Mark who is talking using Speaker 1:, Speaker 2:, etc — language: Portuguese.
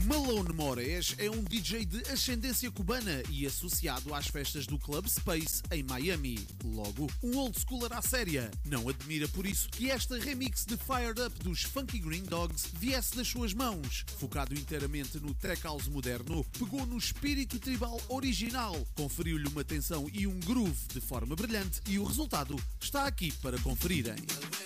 Speaker 1: Malone Moraes é um DJ de ascendência cubana e associado às festas do Club Space em Miami. Logo, um old schooler à séria. Não admira por isso que esta remix de Fired Up dos Funky Green Dogs viesse das suas mãos. Focado inteiramente no tech house moderno, pegou no espírito tribal original, conferiu-lhe uma tensão e um groove de forma brilhante e o resultado está aqui para conferirem.